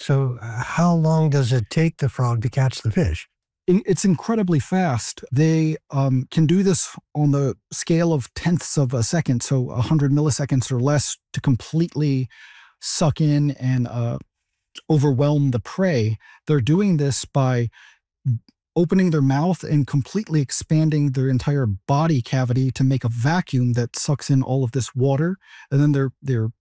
So, how long does it take the frog to catch the fish? It's incredibly fast. They can do this on the scale of tenths of a second, so 100 milliseconds or less, to completely suck in and overwhelm the prey. They're doing this by opening their mouth and completely expanding their entire body cavity to make a vacuum that sucks in all of this water. And then their